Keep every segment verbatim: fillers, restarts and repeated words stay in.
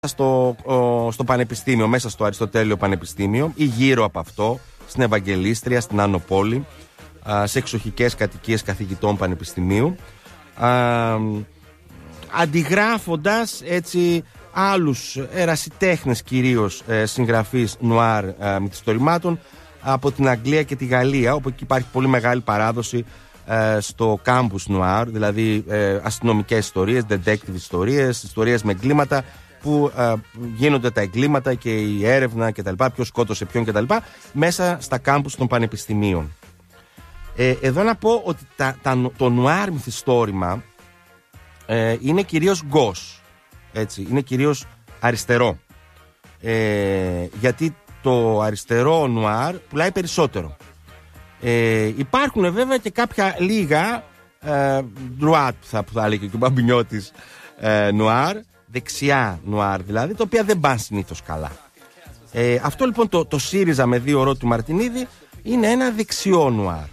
Στο, ο, στο πανεπιστήμιο, μέσα στο Αριστοτέλειο Πανεπιστήμιο ή γύρω από αυτό, στην Ευαγγελίστρια, στην Άνω Πόλη, α, σε εξοχικές κατοικίες καθηγητών πανεπιστημίου, α, αντιγράφοντας έτσι άλλους ερασιτέχνες, κυρίως ε, συγγραφείς νουάρ ε, μυθιστορημάτων από την Αγγλία και τη Γαλλία, όπου εκεί υπάρχει πολύ μεγάλη παράδοση ε, στο κάμπους νουάρ, δηλαδή ε, αστυνομικές ιστορίες, detective ιστορίες, ιστορίες με εγκλήματα, που ε, γίνονται τα εγκλήματα και η έρευνα και τα λοιπά, ποιος σκότωσε ποιον και τα λοιπά, μέσα στα κάμπους των πανεπιστημίων. Ε, εδώ να πω ότι τα, τα, το νουάρ μυθιστόρημα ε, είναι κυρίως γκος, έτσι, είναι κυρίως αριστερό. Ε, γιατί το αριστερό νουάρ πουλάει περισσότερο. Ε, υπάρχουν βέβαια και κάποια λίγα ε, ντρουάτ, θα, που θα έλεγε και ο Μπαμπινιώτης, ε, νουάρ, δεξιά νουάρ δηλαδή, τα οποία δεν πάνε συνήθως καλά. Ε, αυτό λοιπόν το, το ΣΥΡΙΖΑ με δύο ρο του Μαρτινίδη είναι ένα δεξιό νουάρ.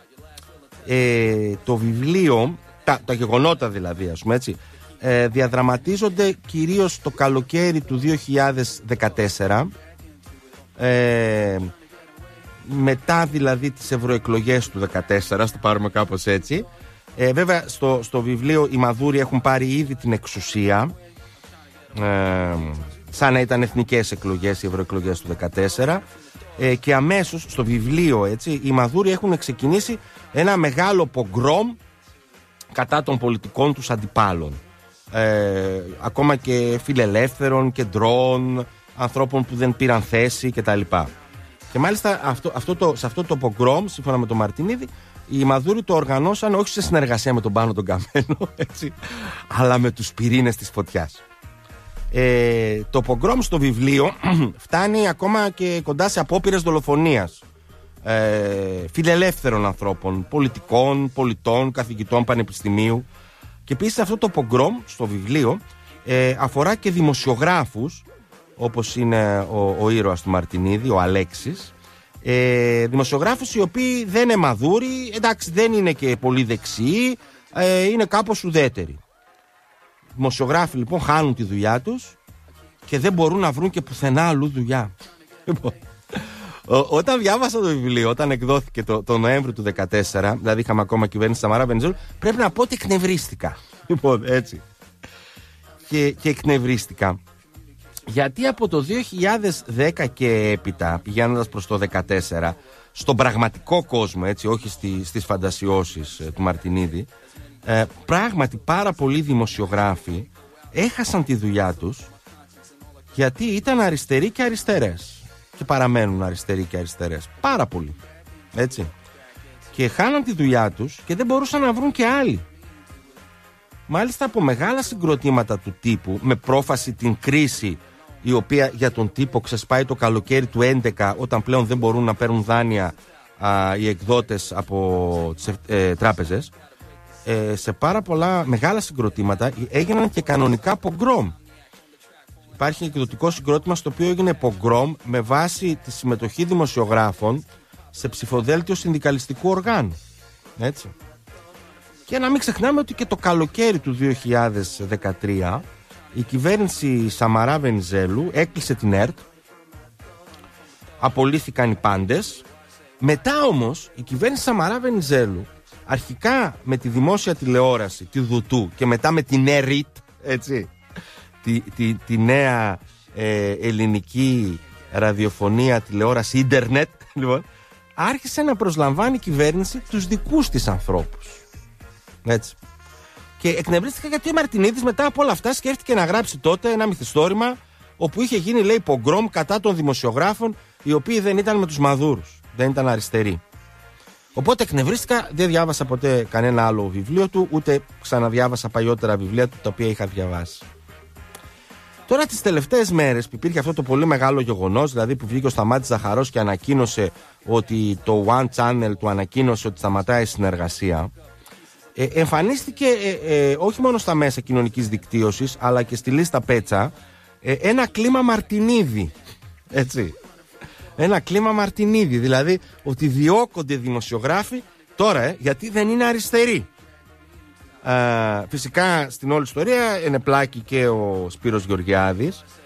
Ε, το βιβλίο, τα, τα γεγονότα δηλαδή, ας πούμε έτσι, ε, διαδραματίζονται κυρίως το καλοκαίρι του δύο χιλιάδες δεκατέσσερα, ε, μετά δηλαδή τις ευρωεκλογές του δεκατέσσερα, στο πάρουμε κάπως έτσι. Ε, βέβαια στο, στο βιβλίο οι Μαδούροι έχουν πάρει ήδη την εξουσία, Ε, σαν να ήταν εθνικές εκλογές, οι ευρωεκλογές του δεκατέσσερα, ε, και αμέσως στο βιβλίο, έτσι, οι Μαδούροι έχουν ξεκινήσει ένα μεγάλο πογκρόμ κατά των πολιτικών τους αντιπάλων, ε, ακόμα και φιλελεύθερων, κεντρών, ανθρώπων που δεν πήραν θέση κτλ. Και μάλιστα αυτό, αυτό το, σε αυτό το πογκρόμ, σύμφωνα με τον Μαρτινίδη, οι Μαδούροι το οργανώσαν όχι σε συνεργασία με τον Πάνο τον Καμένο, έτσι, αλλά με τους πυρήνες της φωτιάς. Ε, το πογκρόμ στο βιβλίο φτάνει ακόμα και κοντά σε απόπειρες δολοφονίας ε, φιλελεύθερων ανθρώπων, πολιτικών, πολιτών, καθηγητών πανεπιστημίου. Και επίσης αυτό το πογκρόμ στο βιβλίο ε, αφορά και δημοσιογράφους, όπως είναι ο, ο ήρωας του Μαρτινίδη, ο Αλέξης, ε, δημοσιογράφους οι οποίοι δεν είναι Μαδούροι, εντάξει, δεν είναι και πολύ δεξιοί, ε, είναι κάπως ουδέτεροι. Δημοσιογράφοι λοιπόν χάνουν τη δουλειά τους και δεν μπορούν να βρουν και πουθενά αλλού δουλειά. Λοιπόν, όταν διάβασα το βιβλίο, όταν εκδόθηκε το, το Νοέμβριο του δεκατέσσερα, δηλαδή είχαμε ακόμα κυβέρνηση Σαμαρά Βενιζέλου, πρέπει να πω ότι εκνευρίστηκα. Λοιπόν, έτσι. Και, και εκνευρίστηκα. Γιατί από το δύο χιλιάδες δέκα και έπειτα, πηγαίνοντας προς το δεκατέσσερα, στον πραγματικό κόσμο, έτσι, όχι στη, στις φαντασιώσεις ε, του Μαρτινίδη, Ε, πράγματι πάρα πολλοί δημοσιογράφοι έχασαν τη δουλειά τους γιατί ήταν αριστεροί και αριστερές και παραμένουν αριστεροί και αριστερές, πάρα πολλοί, έτσι, και χάναν τη δουλειά τους και δεν μπορούσαν να βρουν και άλλοι. Μάλιστα από μεγάλα συγκροτήματα του τύπου, με πρόφαση την κρίση η οποία για τον τύπο ξεσπάει το καλοκαίρι του έντεκα, όταν πλέον δεν μπορούν να παίρνουν δάνεια α, οι εκδότες από τις ε, τράπεζες, Ε, σε πάρα πολλά μεγάλα συγκροτήματα έγιναν και κανονικά πογκρόμ. Υπάρχει εκδοτικό συγκρότημα στο οποίο έγινε πογκρόμ με βάση τη συμμετοχή δημοσιογράφων σε ψηφοδέλτιο συνδικαλιστικού οργάνου. Έτσι. Και να μην ξεχνάμε ότι και το καλοκαίρι του δύο χιλιάδες δεκατρία η κυβέρνηση Σαμαρά Βενιζέλου έκλεισε την ΕΡΤ, απολύθηκαν οι πάντες. Μετά όμως η κυβέρνηση Σαμαρά Βενιζέλου, αρχικά με τη δημόσια τηλεόραση, τη Δουτού, και μετά με την ΕΡΙΤ, έτσι, τη, τη, τη νέα ε, ελληνική ραδιοφωνία, τηλεόραση, ίντερνετ, λοιπόν, άρχισε να προσλαμβάνει η κυβέρνηση τους δικούς της ανθρώπους. Έτσι. Και εκνευρίστηκα γιατί ο Μαρτινίδης μετά από όλα αυτά σκέφτηκε να γράψει τότε ένα μυθιστόρημα όπου είχε γίνει, λέει, πογκρόμ κατά των δημοσιογράφων οι οποίοι δεν ήταν με τους Μαδούρους, δεν ήταν αριστεροί. Οπότε εκνευρίστηκα, δεν διάβασα ποτέ κανένα άλλο βιβλίο του, ούτε ξαναδιάβασα παλιότερα βιβλία του τα οποία είχα διαβάσει. Τώρα τις τελευταίες μέρες που υπήρχε αυτό το πολύ μεγάλο γεγονός, δηλαδή που βγήκε ο Σταμάτης Ζαχαρός και ανακοίνωσε ότι το One Channel του ανακοίνωσε ότι σταματάει η συνεργασία, ε, εμφανίστηκε ε, ε, όχι μόνο στα μέσα κοινωνικής δικτύωσης αλλά και στη λίστα Πέτσα ε, ένα κλίμα Μαρτινίδη, έτσι. Ένα κλίμα Μαρτινίδη, δηλαδή ότι διώκονται δημοσιογράφοι τώρα, ε, γιατί δεν είναι αριστεροί. Ε, φυσικά στην όλη ιστορία είναι πλάκη και ο Σπύρος Γεωργιάδης,